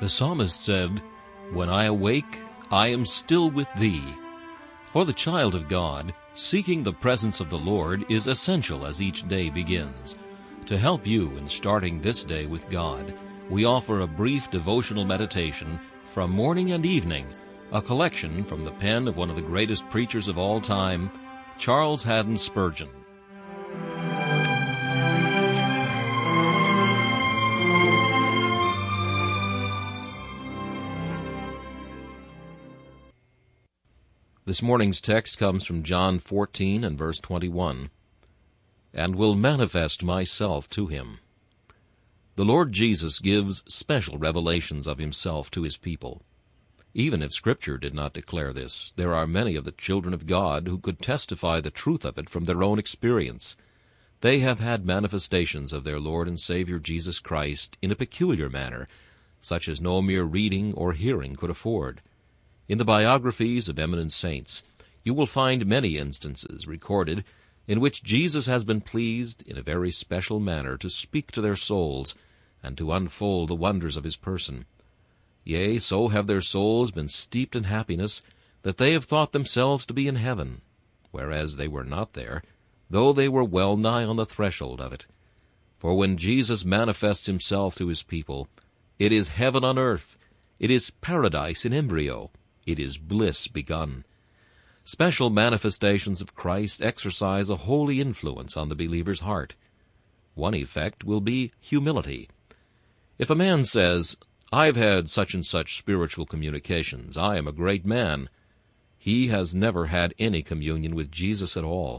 The psalmist said, "When I awake, I am still with thee." For the child of God, seeking the presence of the Lord is essential as each day begins. To help you in starting this day with God, we offer a brief devotional meditation from morning and evening, a collection from the pen of one of the greatest preachers of all time, Charles Haddon Spurgeon. This morning's text comes from John 14 and verse 21. "And will manifest myself to him." The Lord Jesus gives special revelations of himself to his people. Even if Scripture did not declare this, there are many of the children of God who could testify the truth of it from their own experience. They have had manifestations of their Lord and Savior Jesus Christ in a peculiar manner, such as no mere reading or hearing could afford. In the biographies of eminent saints, you will find many instances recorded in which Jesus has been pleased in a very special manner to speak to their souls and to unfold the wonders of his person. Yea, so have their souls been steeped in happiness that they have thought themselves to be in heaven, whereas they were not there, though they were well nigh on the threshold of it. For when Jesus manifests himself to his people, it is heaven on earth, it is paradise in embryo, it is bliss begun. Special manifestations of Christ exercise a holy influence on the believer's heart. One effect will be humility. If a man says, "I've had such and such spiritual communications, I am a great man," he has never had any communion with Jesus at all.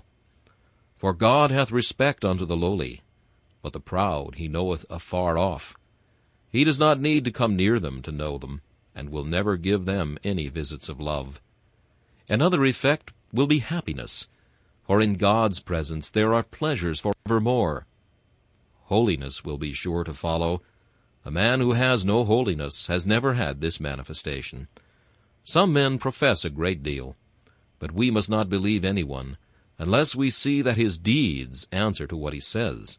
For God hath respect unto the lowly, but the proud he knoweth afar off. He does not need to come near them to know them, and will never give them any visits of love. Another effect will be happiness, for in God's presence there are pleasures forevermore. Holiness will be sure to follow. A man who has no holiness has never had this manifestation. Some men profess a great deal, but we must not believe anyone unless we see that his deeds answer to what he says.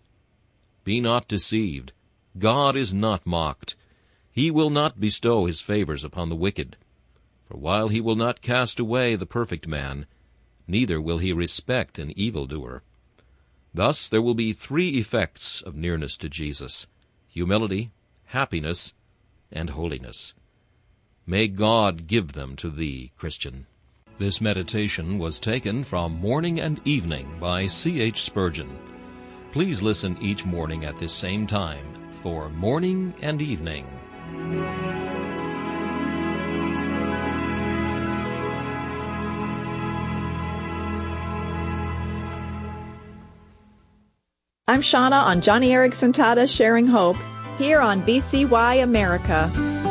Be not deceived. God is not mocked. He will not bestow his favors upon the wicked. For while he will not cast away the perfect man, neither will he respect an evildoer. Thus there will be three effects of nearness to Jesus: humility, happiness, and holiness. May God give them to thee, Christian. This meditation was taken from Morning and Evening by C.H. Spurgeon. Please listen each morning at this same time for Morning and Evening. I'm Shauna on Johnny Erickson Tata Sharing Hope, here on BCY America.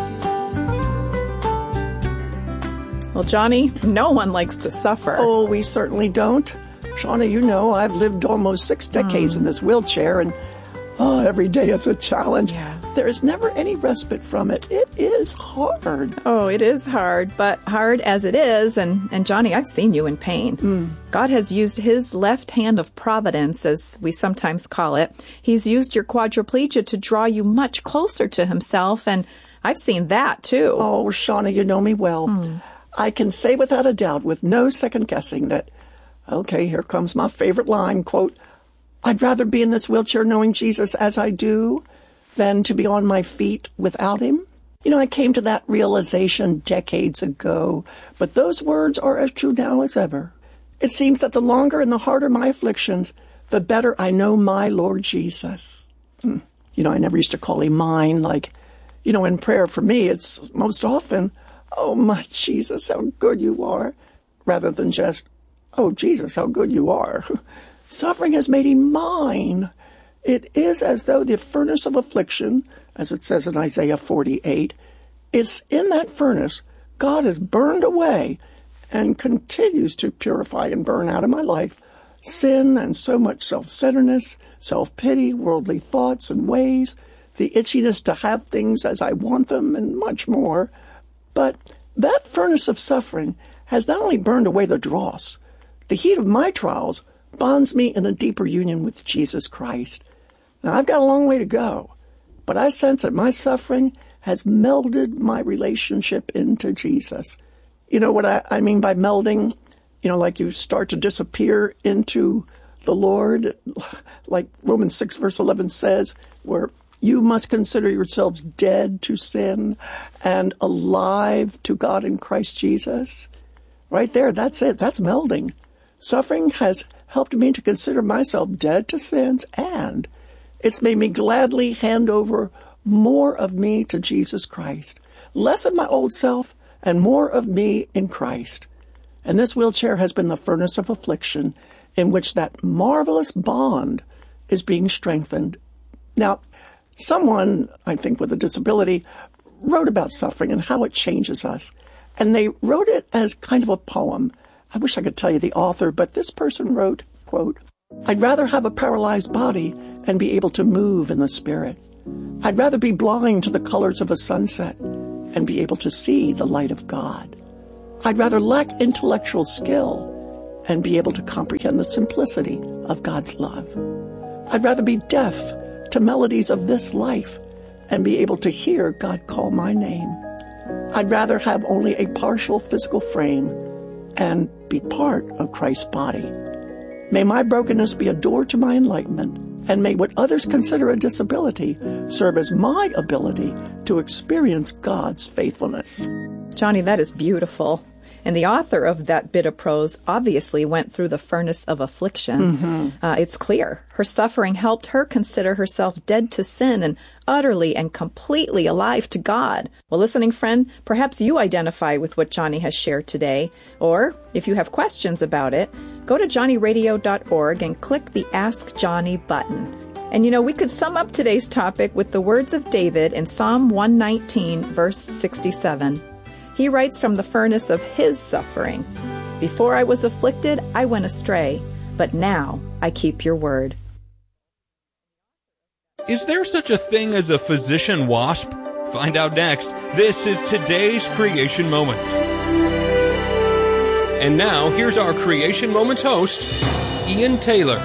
Well, Johnny, no one likes to suffer. Oh, we certainly don't. Shauna, you know, I've lived almost 6 decades in this wheelchair, and every day it's a challenge. Yeah. There is never any respite from it. It is hard. Oh, it is hard, but hard as it is, and Johnny, I've seen you in pain. God has used his left hand of providence, as we sometimes call it. He's used your quadriplegia to draw you much closer to himself, and I've seen that, too. Oh, Shauna, you know me well. I can say without a doubt, with no second guessing, that, okay, here comes my favorite line, quote, "I'd rather be in this wheelchair knowing Jesus as I do than to be on my feet without him." You know, I came to that realization decades ago, but those words are as true now as ever. It seems that the longer and the harder my afflictions, the better I know my Lord Jesus. You know, I never used to call him mine. Like, you know, in prayer for me, it's most often, "Oh, my Jesus, how good you are," rather than just, "Oh, Jesus, how good you are." Suffering has made him mine. It is as though the furnace of affliction, as it says in Isaiah 48, it's in that furnace God has burned away and continues to purify and burn out of my life sin and so much self-centeredness, self-pity, worldly thoughts and ways, the itchiness to have things as I want them, and much more. But that furnace of suffering has not only burned away the dross, the heat of my trials bonds me in a deeper union with Jesus Christ. Now, I've got a long way to go, but I sense that my suffering has melded my relationship into Jesus. You know what I mean by melding? You know, like you start to disappear into the Lord, like Romans 6 verse 11 says, where you must consider yourselves dead to sin and alive to God in Christ Jesus. Right there, that's it. That's melding. Suffering has helped me to consider myself dead to sins, and it's made me gladly hand over more of me to Jesus Christ. Less of my old self and more of me in Christ. And this wheelchair has been the furnace of affliction in which that marvelous bond is being strengthened. Now, someone, I think with a disability, wrote about suffering and how it changes us. And they wrote it as kind of a poem. I wish I could tell you the author, but this person wrote, quote, "I'd rather have a paralyzed body and be able to move in the spirit. I'd rather be blind to the colors of a sunset and be able to see the light of God. I'd rather lack intellectual skill and be able to comprehend the simplicity of God's love. I'd rather be deaf to melodies of this life and be able to hear God call my name. I'd rather have only a partial physical frame and be part of Christ's body. May my brokenness be a door to my enlightenment, and may what others consider a disability serve as my ability to experience God's faithfulness." Johnny, that is beautiful. And the author of that bit of prose obviously went through the furnace of affliction. It's clear. Her suffering helped her consider herself dead to sin and utterly and completely alive to God. Well, listening friend, perhaps you identify with what Johnny has shared today. Or, if you have questions about it, go to johnnyradio.org and click the Ask Johnny button. And you know, we could sum up today's topic with the words of David in Psalm 119, verse 67. He writes from the furnace of his suffering, "Before I was afflicted, I went astray, but now I keep your word." Is there such a thing as a physician wasp? Find out next. This is today's Creation Moment. And now, here's our Creation Moments host, Ian Taylor.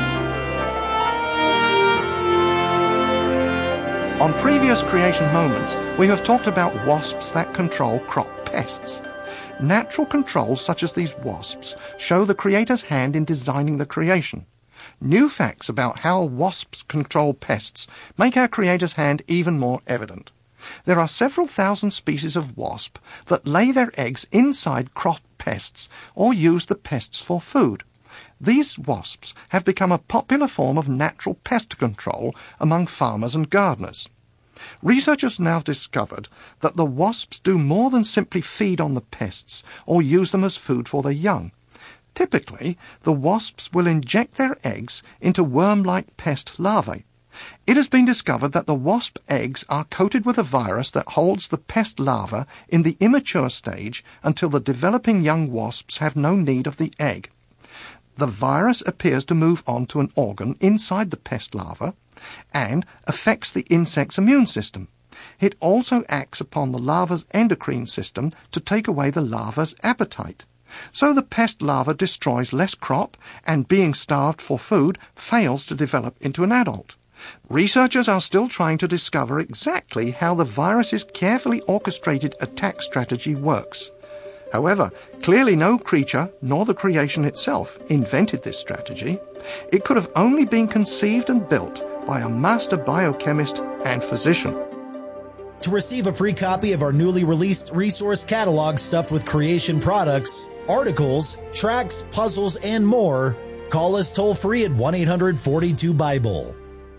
On previous Creation Moments, we have talked about wasps that control crop pests. Natural controls such as these wasps show the Creator's hand in designing the creation. New facts about how wasps control pests make our Creator's hand even more evident. There are several thousand species of wasp that lay their eggs inside crop pests or use the pests for food. These wasps have become a popular form of natural pest control among farmers and gardeners. Researchers now discovered that the wasps do more than simply feed on the pests or use them as food for their young. Typically, the wasps will inject their eggs into worm-like pest larvae. It has been discovered that the wasp eggs are coated with a virus that holds the pest larva in the immature stage until the developing young wasps have no need of the egg. The virus appears to move on to an organ inside the pest larva and affects the insect's immune system. It also acts upon the larva's endocrine system to take away the larva's appetite. So the pest larva destroys less crop and, being starved for food, fails to develop into an adult. Researchers are still trying to discover exactly how the virus's carefully orchestrated attack strategy works. However, clearly no creature, nor the creation itself, invented this strategy. It could have only been conceived and built by a master biochemist and physician. To receive a free copy of our newly released resource catalog stuffed with creation products, articles, tracks, puzzles, and more, call us toll-free at 1-800-42-BIBLE.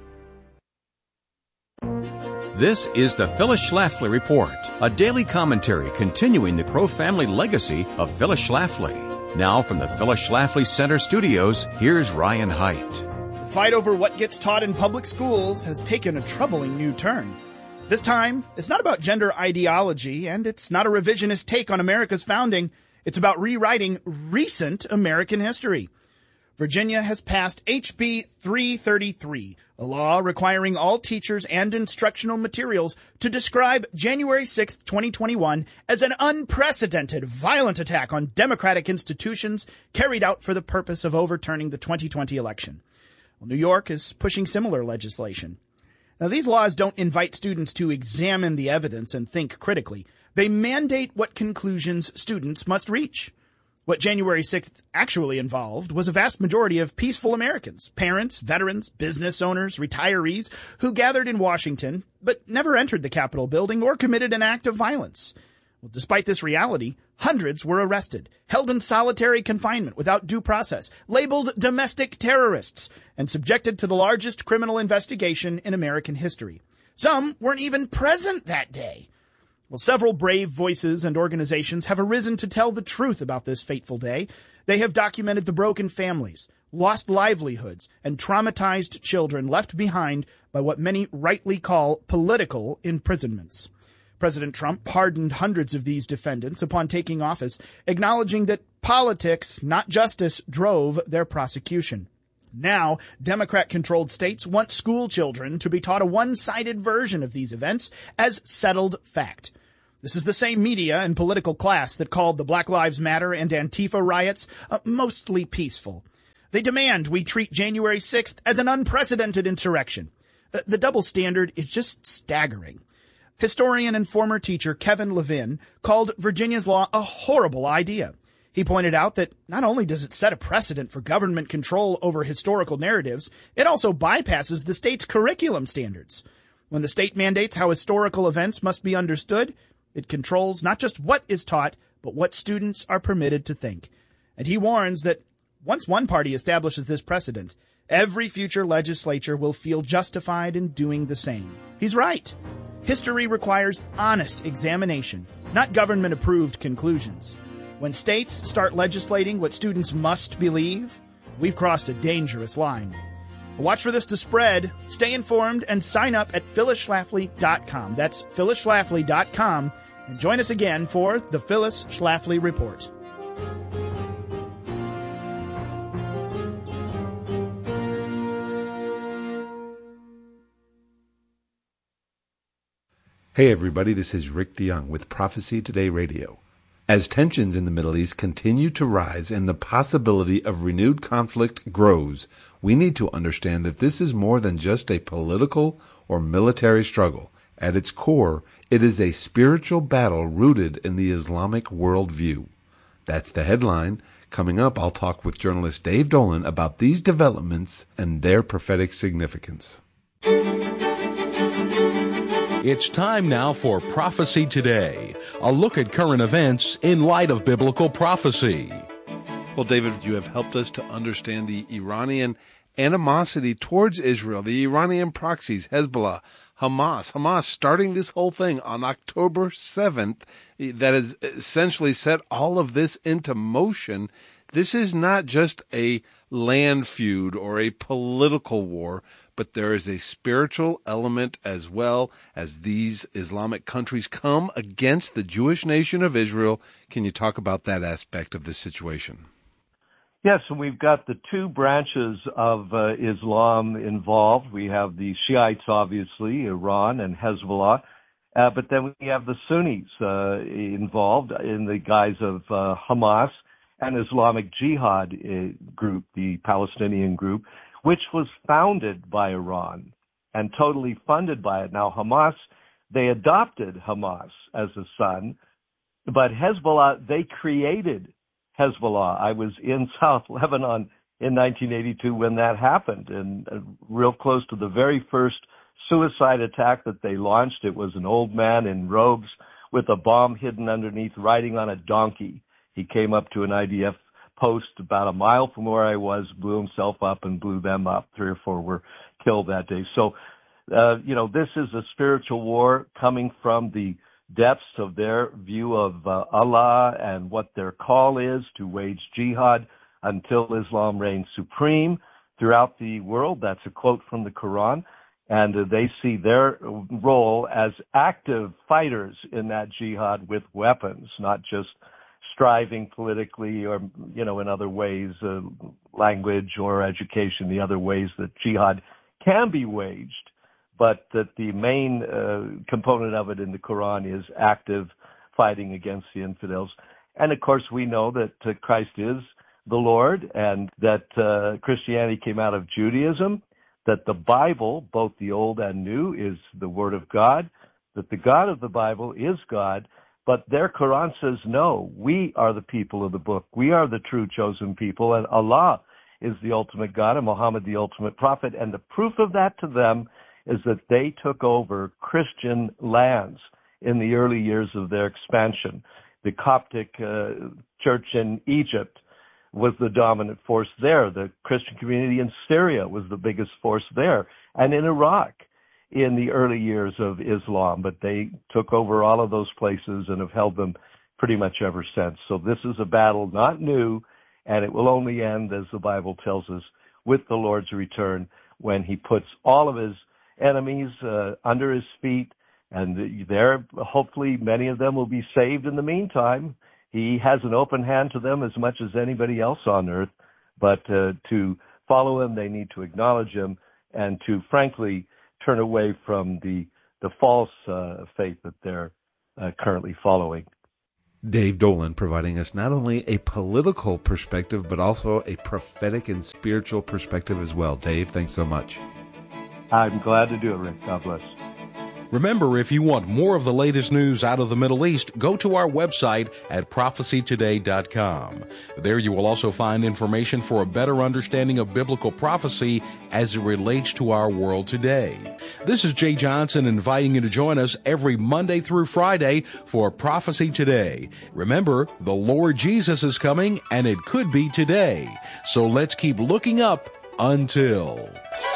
This is the Phyllis Schlafly Report, a daily commentary continuing the Crow family legacy of Phyllis Schlafly. Now from the Phyllis Schlafly Center studios, here's Ryan Haidt. The fight over what gets taught in public schools has taken a troubling new turn. This time, it's not about gender ideology, and it's not a revisionist take on America's founding. It's about rewriting recent American history. Virginia has passed HB 333, a law requiring all teachers and instructional materials to describe January 6, 2021 as an unprecedented violent attack on democratic institutions carried out for the purpose of overturning the 2020 election. Well, New York is pushing similar legislation. Now, these laws don't invite students to examine the evidence and think critically. They mandate what conclusions students must reach. What January 6th actually involved was a vast majority of peaceful Americans, parents, veterans, business owners, retirees, who gathered in Washington but never entered the Capitol building or committed an act of violence. Well, despite this reality, hundreds were arrested, held in solitary confinement without due process, labeled domestic terrorists, and subjected to the largest criminal investigation in American history. Some weren't even present that day. Well, several brave voices and organizations have arisen to tell the truth about this fateful day. They have documented the broken families, lost livelihoods, and traumatized children left behind by what many rightly call political imprisonments. President Trump pardoned hundreds of these defendants upon taking office, acknowledging that politics, not justice, drove their prosecution. Now, Democrat-controlled states want school children to be taught a one-sided version of these events as settled fact. This is the same media and political class that called the Black Lives Matter and Antifa riots mostly peaceful. They demand we treat January 6th as an unprecedented insurrection. The double standard is just staggering. Historian and former teacher Kevin Levin called Virginia's law a horrible idea. He pointed out that not only does it set a precedent for government control over historical narratives, it also bypasses the state's curriculum standards. When the state mandates how historical events must be understood, it controls not just what is taught, but what students are permitted to think. And he warns that once one party establishes this precedent, every future legislature will feel justified in doing the same. He's right. History requires honest examination, not government-approved conclusions. When states start legislating what students must believe, we've crossed a dangerous line. Watch for this to spread. Stay informed and sign up at phyllisschlafly.com. That's phyllisschlafly.com. And join us again for the Phyllis Schlafly Report. Hey everybody, this is Rick DeYoung with Prophecy Today Radio. As tensions in the Middle East continue to rise and the possibility of renewed conflict grows, we need to understand that this is more than just a political or military struggle. At its core, it is a spiritual battle rooted in the Islamic worldview. That's the headline. Coming up, I'll talk with journalist Dave Dolan about these developments and their prophetic significance. It's time now for Prophecy Today, a look at current events in light of biblical prophecy. Well, David, you have helped us to understand the Iranian animosity towards Israel, the Iranian proxies, Hezbollah, Hamas starting this whole thing on October 7th that has essentially set all of this into motion. This is not just a land feud or a political war, but there is a spiritual element as well as these Islamic countries come against the Jewish nation of Israel. Can you talk about that aspect of this situation? Yes, and we've got the two branches of Islam involved. We have the Shiites, obviously, Iran and Hezbollah, but then we have the Sunnis involved in the guise of Hamas and Islamic Jihad group, the Palestinian group, which was founded by Iran and totally funded by it. Now, Hamas, they adopted Hamas as a son, but Hezbollah, they created Hezbollah. I was in South Lebanon in 1982 when that happened, and real close to the very first suicide attack that they launched. It was an old man in robes with a bomb hidden underneath, riding on a donkey. He came up to an IDF post about a mile from where I was, blew himself up and blew them up. 3 or 4 were killed that day. So, this is a spiritual war coming from the depths of their view of Allah and what their call is to wage jihad until Islam reigns supreme throughout the world. That's a quote from the Quran. And they see their role as active fighters in that jihad with weapons, not just striving politically or, in other ways, language or education, the other ways that jihad can be waged. But that the main component of it in the Quran is active fighting against the infidels. And, of course, we know that Christ is the Lord and that Christianity came out of Judaism. that the Bible, both the Old and New, is the Word of God, that the God of the Bible is God, but their Quran says, no, we are the people of the book. We are the true chosen people, and Allah is the ultimate God and Muhammad the ultimate prophet. And the proof of that to them is that they took over Christian lands in the early years of their expansion. The Coptic church in Egypt was the dominant force there. The Christian community in Syria was the biggest force there. And in Iraq in the early years of Islam. But they took over all of those places and have held them pretty much ever since. So this is a battle not new, and it will only end, as the Bible tells us, with the Lord's return, when he puts all of his enemies under his feet. And there, hopefully, many of them will be saved in the meantime. He has an open hand to them as much as anybody else on earth. But to follow him, they need to acknowledge him and to, frankly, turn away from the false faith that they're currently following. Dave Dolan providing us not only a political perspective, but also a prophetic and spiritual perspective as well. Dave, thanks so much. I'm glad to do it, Rick. God bless. Remember, if you want more of the latest news out of the Middle East, go to our website at prophecytoday.com. There you will also find information for a better understanding of biblical prophecy as it relates to our world today. This is Jay Johnson inviting you to join us every Monday through Friday for Prophecy Today. Remember, the Lord Jesus is coming, and it could be today. So let's keep looking up until...